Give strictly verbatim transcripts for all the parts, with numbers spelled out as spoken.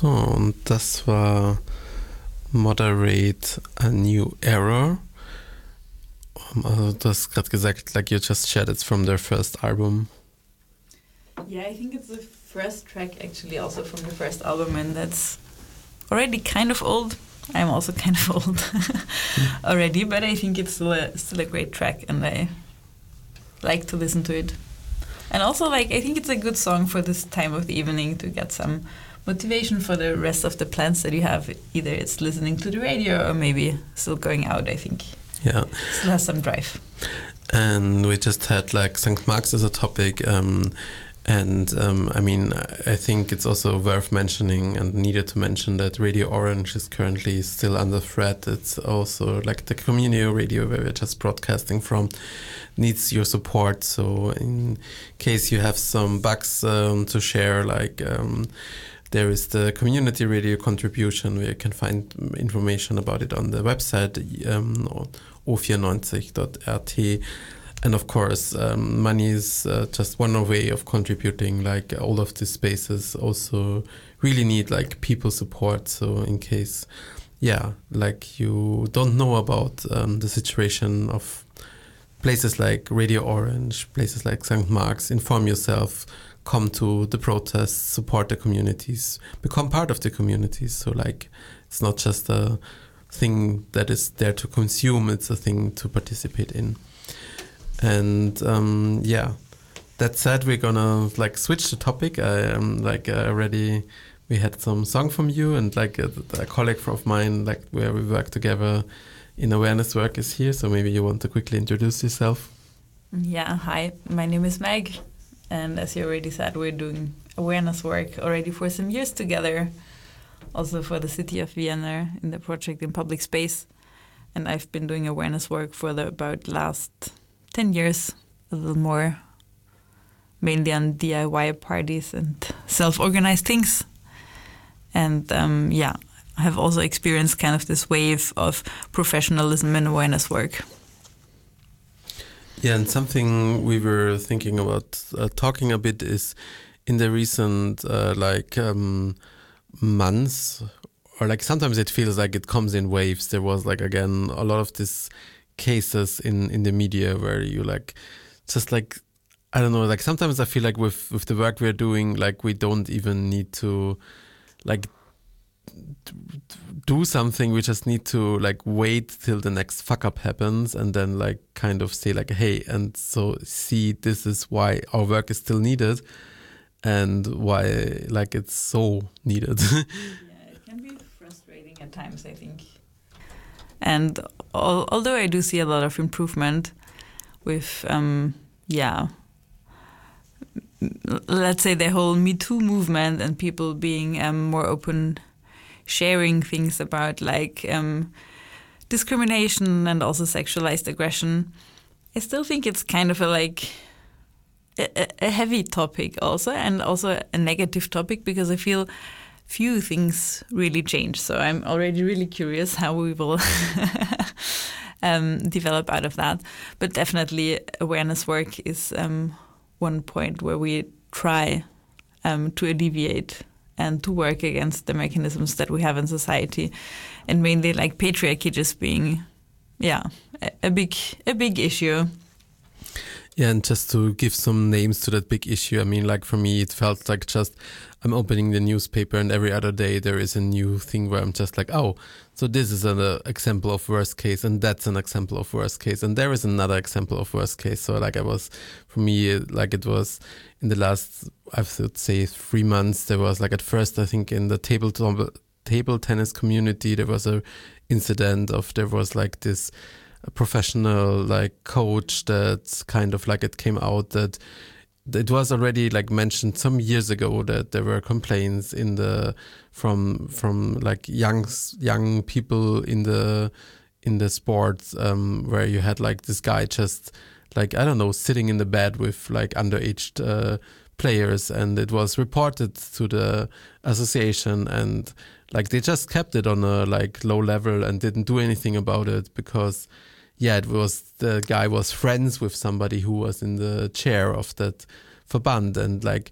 So, und das war Moderate a New Era. Um, also du hast gerade gesagt, like you just shared, it's from their first album. Yeah, I think it's the first track actually also from the first album, and that's already kind of old. I'm also kind of old already, but I think it's still a, still a great track, and I like to listen to it. And also, like, I think it's a good song for this time of the evening to get some motivation for the rest of the plans that you have. Either it's listening to the radio or maybe still going out, I think. Yeah. Still has some drive. And we just had like Sankt Marx as a topic. Um, and um, I mean, I think it's also worth mentioning and needed to mention that Radio Orange is currently still under threat. It's also like the community radio where we're just broadcasting from needs your support. So in case you have some bucks um, to share, like um, there is the community radio contribution where you can find information about it on the website um, o four neunzig dot r t. And of course, um, money is uh, just one way of contributing. Like all of these spaces also really need like people support. So in case, yeah, like you don't know about um, the situation of places like Radio Orange, places like Sankt Marx, inform yourself, come to the protests, support the communities, become part of the communities. So like, it's not just a thing that is there to consume, it's a thing to participate in. And um, yeah, that said, we're gonna like switch the topic. I am like uh, already, we had some song from you, and like a, a colleague of mine, like where we work together in awareness work is here. So maybe you want to quickly introduce yourself. Yeah, hi, my name is Meg. And as you already said, we're doing awareness work already for some years together. Also for the city of Vienna in the project in public space. And I've been doing awareness work for the about last ten years, a little more, mainly on D I Y parties and self-organized things. And um, yeah, I have also experienced kind of this wave of professionalism in awareness work. Yeah, and something we were thinking about uh, talking a bit is in the recent uh, like um, months, or like sometimes it feels like it comes in waves. There was like, again, a lot of these cases in, in the media where you like, just like, I don't know, like sometimes I feel like with, with the work we're doing, like we don't even need to like do something. We just need to like wait till the next fuck up happens and then like kind of say like, hey, and so see, this is why our work is still needed and why like it's so needed. Yeah, it can be frustrating at times, I think. And al- although I do see a lot of improvement with, um, yeah, let's say the whole Me Too movement and people being um, more open, sharing things about like um, discrimination and also sexualized aggression, I still think it's kind of a like a, a heavy topic also, and also a negative topic, because I feel few things really change. So I'm already really curious how we will um, develop out of that. But definitely awareness work is um, one point where we try um, to alleviate and to work against the mechanisms that we have in society, and mainly like patriarchy just being, yeah, a, a big a big issue. Yeah, and just to give some names to that big issue, I mean, like for me, it felt like just I'm opening the newspaper and every other day there is a new thing where I'm just like, oh, so this is an uh, example of worst case, and that's an example of worst case, and there is another example of worst case. So like I was, for me, like it was in the last, I would say three months, there was like at first, I think in the table, table tennis community, there was a incident of, there was like this a professional like coach that kind of like it came out that it was already like mentioned some years ago that there were complaints in the from from like young young people in the in the sports um, where you had like this guy just like I don't know sitting in the bed with like underage uh, players, and it was reported to the association, and like they just kept it on a like low level and didn't do anything about it because yeah, it was the guy was friends with somebody who was in the chair of that Verband, and like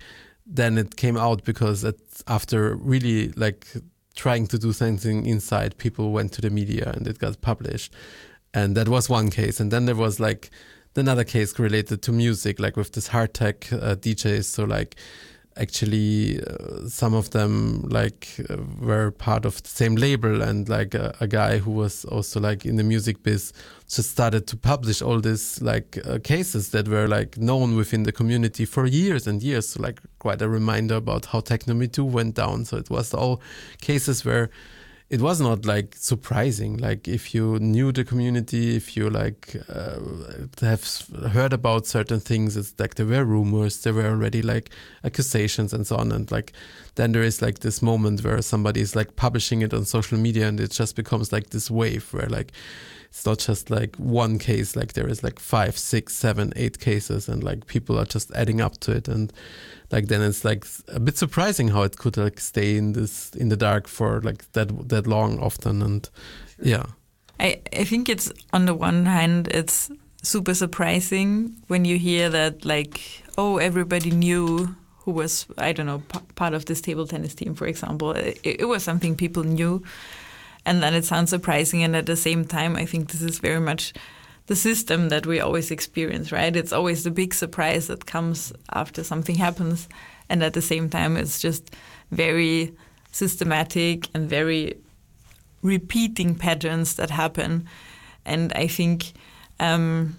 then it came out because it, after really like trying to do something inside, people went to the media and it got published. And that was one case. And then there was like another case related to music, like with this hard tech uh, D Js. So like actually uh, some of them like uh, were part of the same label, and like a, a guy who was also like in the music biz just started to publish all these like uh, cases that were like known within the community for years and years. So like quite a reminder about how Techno Me Too went down. So it was all cases where it was not like surprising. Like if you knew the community, if you like uh, have heard about certain things, it's like there were rumors, there were already like accusations and so on. And like then there is like this moment where somebody is like publishing it on social media, and it just becomes like this wave where like it's not just like one case, like there is like five, six, seven, eight cases, and like people are just adding up to it. And like then it's like a bit surprising how it could like stay in this in the dark for like that that long often. And yeah, I, I think it's on the one hand it's super surprising when you hear that like, oh, everybody knew who was, I don't know, p- part of this table tennis team, for example. It, it was something people knew, and then it sounds surprising. And at the same time, I think this is very much the system that we always experience, right? It's always the big surprise that comes after something happens. And at the same time, it's just very systematic and very repeating patterns that happen. And I think um,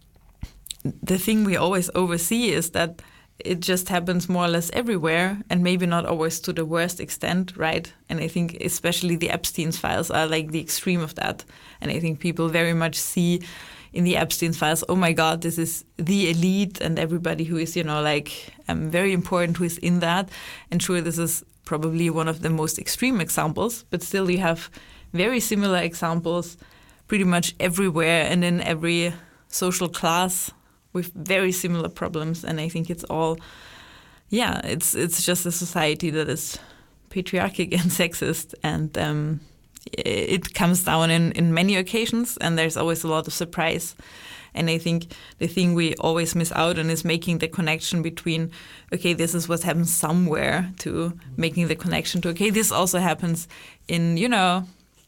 the thing we always oversee is that it just happens more or less everywhere, and maybe not always to the worst extent, right? And I think especially the Epstein's files are like the extreme of that. And I think people very much see in the Epstein files, oh my God, this is the elite and everybody who is, you know, like um, very important who is in that. And sure, this is probably one of the most extreme examples, but still you have very similar examples pretty much everywhere and in every social class with very similar problems. And I think it's all, yeah, it's it's just a society that is patriarchic and sexist, and um, it comes down in, in many occasions, and there's always a lot of surprise. And I think the thing we always miss out on is making the connection between, okay, this is what happens somewhere, to making the connection to, okay, this also happens in, you know,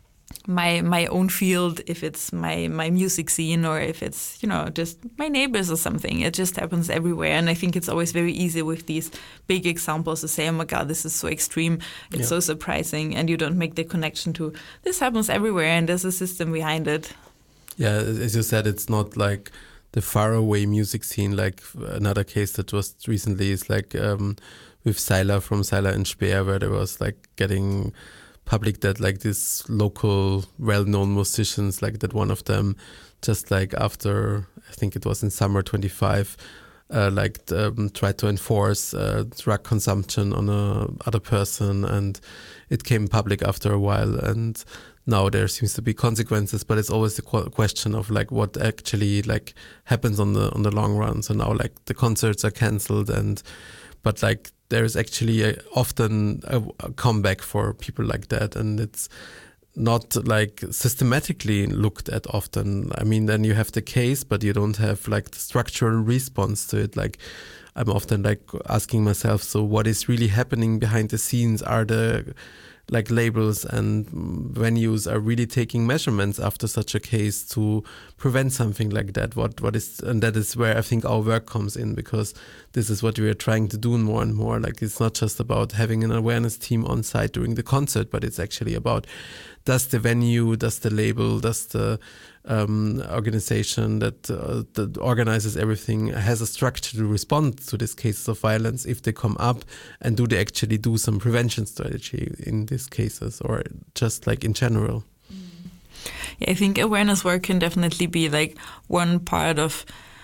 my my own field, if it's my, my music scene, or if it's, you know, just my neighbors or something. It just happens everywhere. And I think it's always very easy with these big examples to say, oh my God, this is so extreme, it's yeah. so surprising, and you don't make the connection to this happens everywhere and there's a system behind it. Yeah, as you said, it's not like the faraway music scene. Like another case that was recently is like um, with Seiler from Seiler and Speer, where there was like getting public that like these local well-known musicians, like that one of them just like after, I think it was in summer twenty-five, uh, like um, tried to enforce uh, drug consumption on a other person, and it came public after a while, and now there seems to be consequences, but it's always the qu- question of like what actually like happens on the on the long run. So now like the concerts are cancelled, and but like there is actually a, often a, a comeback for people like that, and it's not like systematically looked at often. I mean, then you have the case, but you don't have like the structural response to it. Like I'm often like asking myself, so what is really happening behind the scenes? Are the like labels and venues are really taking measurements after such a case to prevent something like that? What what is, and that is where I think our work comes in, because this is what we are trying to do more and more. Like it's not just about having an awareness team on site during the concert, but it's actually about, does the venue, does the label, does the um, organization that, uh, that organizes everything has a structure to respond to these cases of violence if they come up, and do they actually do some prevention strategy in these cases, or just like in general? Yeah, I think awareness work can definitely be like one part of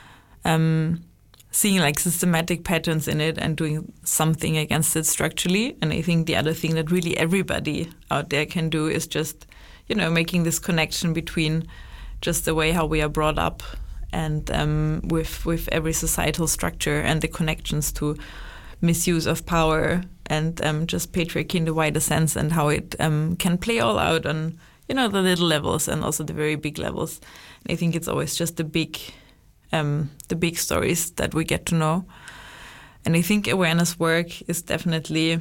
um, seeing like systematic patterns in it and doing something against it structurally. And I think the other thing that really everybody out there can do is just, you know, making this connection between just the way how we are brought up and um, with with every societal structure, and the connections to misuse of power and um, just patriarchy in the wider sense, and how it um, can play all out on, you know, the little levels and also the very big levels. And I think it's always just the big, um, the big stories that we get to know. And I think awareness work is definitely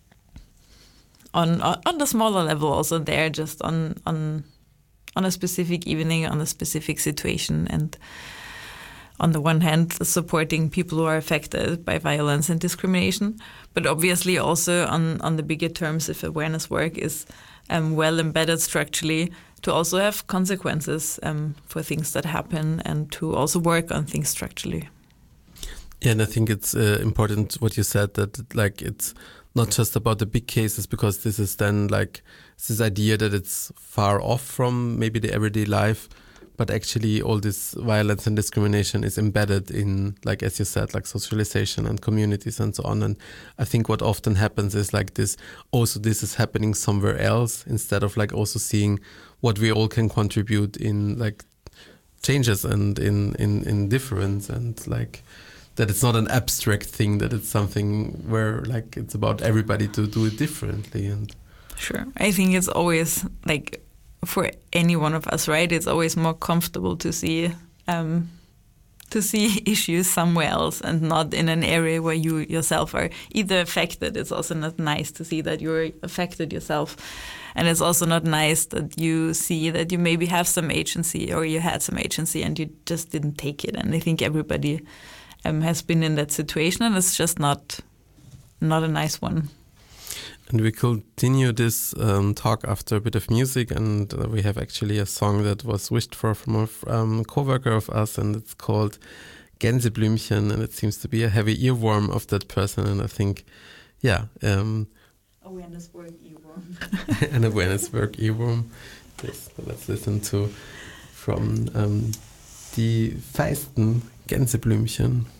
on on the smaller level also there, just on on on a specific evening, on a specific situation, and on the one hand supporting people who are affected by violence and discrimination, but obviously also on, on the bigger terms, if awareness work is um, well embedded structurally, to also have consequences um, for things that happen and to also work on things structurally. Yeah, and I think it's uh, important what you said, that like it's not just about the big cases, because this is then like this idea that it's far off from maybe the everyday life, but actually all this violence and discrimination is embedded in, like as you said, like socialization and communities and so on. And I think what often happens is like this, also this is happening somewhere else, instead of like also seeing what we all can contribute in like changes and in, in, in difference, and like that it's not an abstract thing, that it's something where like it's about everybody to do it differently. And sure, I think it's always like for any one of us, right? It's always more comfortable to see um, to see issues somewhere else and not in an area where you yourself are either affected. It's also not nice to see that you're affected yourself. And it's also not nice that you see that you maybe have some agency, or you had some agency and you just didn't take it. And I think everybody um, has been in that situation, and it's just not not a nice one. And we continue this um, talk after a bit of music, and uh, we have actually a song that was wished for from a um, co-worker of us, and it's called Gänseblümchen, and it seems to be a heavy earworm of that person. And I think, yeah. Um, awareness work earworm. An awareness work earworm. Yes, so let's listen to from um, Die feisten Gänseblümchen.